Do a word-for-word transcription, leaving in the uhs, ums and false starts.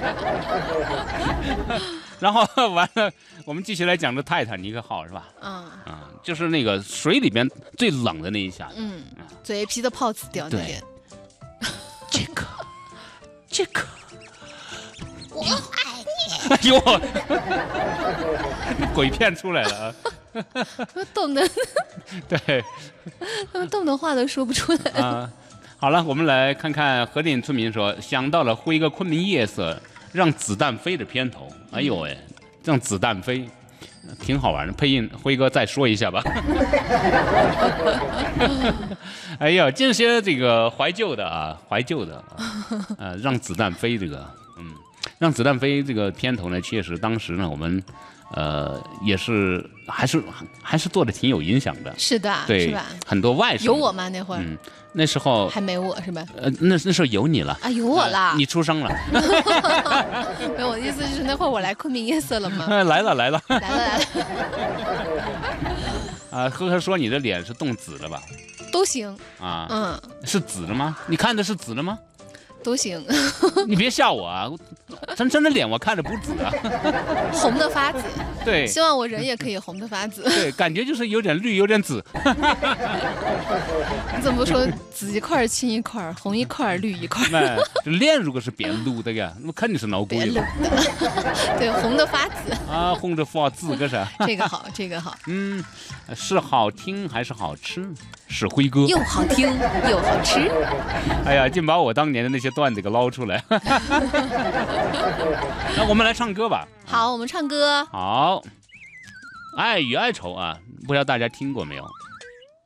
然后完了，我们继续来讲这泰坦尼克号是吧？ 嗯啊，就是那个水里边最冷的那一下。 嗯，嘴皮的泡子掉那边。 这个，这个， 我爱你。 哎呦，鬼片出来了啊！ 动的， 对， 他们动的话都说不出来啊。好了，我们来看看河淀村民说想到了辉哥昆明夜色让子弹飞的片头。哎呦喂，让子弹飞，挺好玩的。配音辉哥再说一下吧。哎呀，这些这个怀旧的啊，怀旧的啊，呃，让子弹飞这个，嗯，让子弹飞这个片头呢，确实当时呢我们。呃，也是，还是还是做的挺有影响的。 是的， 对， 是吧？ 很多外省有我吗？那会儿， 嗯，那时候还没我是吧？ 呃，那那时候有你了啊，有我了， 呃、你出生了。 没有，我的意思就是那会儿我来昆明夜色了吗？ 来了，来了， 来了，来了。 啊，呵呵说你的脸是冻紫了吧？ 都行啊， 嗯， 是紫的吗？你看的是紫的吗？ 都行。 你别吓我啊！真真的脸我看着不紫啊， 红的发紫。 对， 希望我人也可以红的发紫。 对，感觉就是有点绿，有点紫。 你怎么不说紫一块青一块，红一块绿一块？ 那脸如果是变绿的呀，那肯定是闹鬼了。 对，红的发紫啊，红的发紫个啥？ 这个好，这个好。 嗯，是好听还是好吃？是辉哥， 又好听又好吃。 哎呀，竟把我当年的那些段子给捞出来。那我们来唱歌吧。 好，我们唱歌。 好，爱与哀愁啊，不知道大家听过没有？